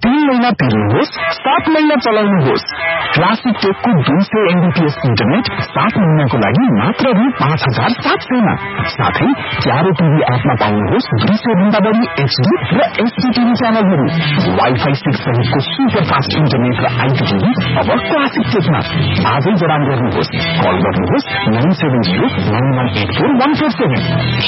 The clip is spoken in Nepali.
3 महिना तिर्नुहोस्, 7 महिना चलाउनुहोस्। क्लासिक टेकको 200 MBPS इन्टरनेट 7 महिनाको लागि मात्र रु 5700 मा। साथै क्यारो टिभी एपमा पाउनुहोस् 200 भन्दा बढी HD र SD टिभी च्यानलहरू। वाइफाई 6 सहितको सुपर फास्ट इन्टरनेट र आइपिटिभी अब क्लासिक टेकमा। आजै जडान गर्नुहोस्। कल गर्नुहोस् 9709184147।